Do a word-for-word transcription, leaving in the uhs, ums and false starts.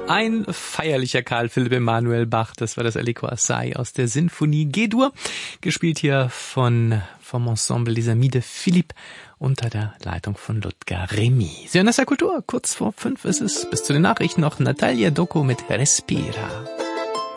Ein feierlicher Karl Philipp Emanuel Bach, das war das Allegro Assai aus der Sinfonie G-Dur, gespielt hier von, vom Ensemble des Amis de Philippe unter der Leitung von Ludger Remy. Sie hören das ja Kultur, kurz vor fünf ist es, bis zu den Nachrichten noch Natalia Doko mit Respira.